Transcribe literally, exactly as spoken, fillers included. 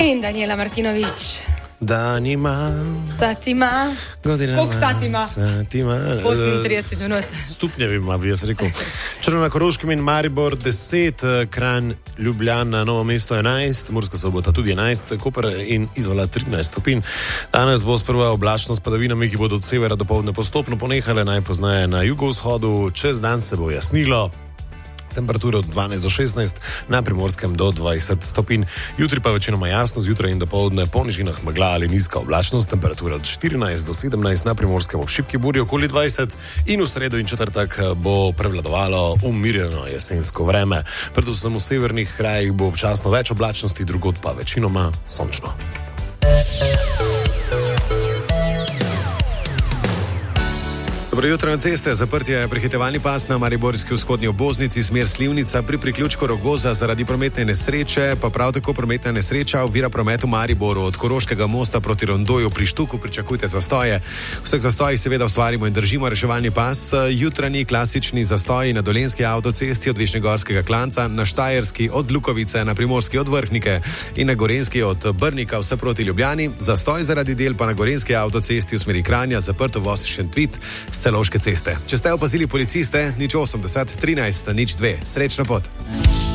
In Daniela Martinović. Danima. Satima. Koliko satima? Satima. osemintrideset minut. Stupnjevi ima, bi jaz rekel. Črno na Koroškem in Maribor deset, Kranj, Ljubljana, Novo mesto enajst, Murska Sobota tudi enajst, Koper in Izola trinajst stopinj. Danes bo sprva oblačno s padavinami, ki bodo od severa do poldne postopno ponehale, najpoznaje na jugovzhodu, čez dan se bo jasnilo. Temperatura od dvanajst do šestnajst, na Primorskem do dvajset stopinj. Jutri pa večinoma jasno, zjutraj in dopoldne po nižinah megla ali nizka oblačnost, temperatura od štirinajst do sedemnajst, na Primorskem ob šibki burji okoli dvajset in v sredo in četrtek bo prevladovalo umirjeno jesensko vreme. Predvsem v severnih krajih bo občasno več oblačnosti, drugod pa večinoma sončno. Dobro jutro na ceste. Zaprt je prehitevalni pas na mariborski vzhodni obvoznici smer Slivnica pri priključku Rogoza zaradi prometne nesreče, pa prav tako prometna nesreča ovira promet v Mariboru. Od Koroškega mosta proti Rondoju pri Štuku pričakujte zastoje. Vseh zastojih seveda ustvarimo in držimo reševalni pas. Jutranji klasični zastoji na Dolenjski avtocesti od Višnjegorskega Klanca, na Štajerski od Lukovice, na Primorski od Vrhnike in na Gorenjski od Brnika vse proti Ljubljani. Zastoj zaradi del pa na Gorenjski avtocesti v smeri Kranja, zaprto voz Šentvid Celovške ceste. Če ste opazili policiste, nič osemdeset, trinajst, nič dve. Srečno pot.